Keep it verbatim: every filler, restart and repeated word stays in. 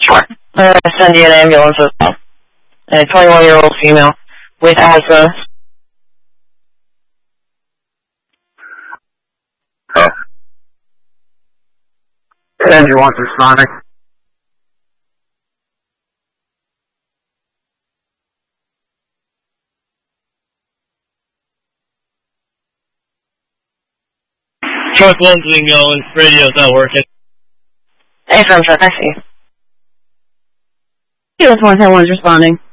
Uh, send you an ambulance as well. A twenty-one-year-old female with asthma. Oh. Ambulance responding. Truck one's been going, radio's not working. Hey, from truck, I see. Ambulance one ten one's responding.